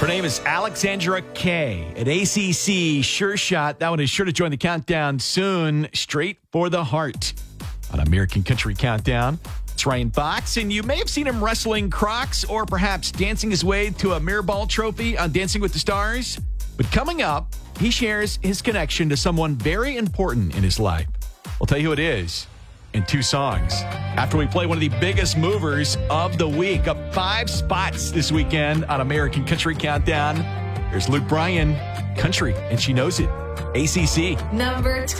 Her name is Alexandra Kay at ACC Sure Shot. That one is sure to join the countdown soon. Straight for the Heart on American Country Countdown. It's Ryan Fox, and you may have seen him wrestling Crocs or perhaps dancing his way to a mirror ball trophy on Dancing with the Stars. But coming up, he shares his connection to someone very important in his life. We'll tell you who it is in 2 songs. After we play one of the biggest movers of the week, up 5 spots this weekend on American Country Countdown. Here's Luke Bryan, Country, and She Knows It. ACC. Number 20.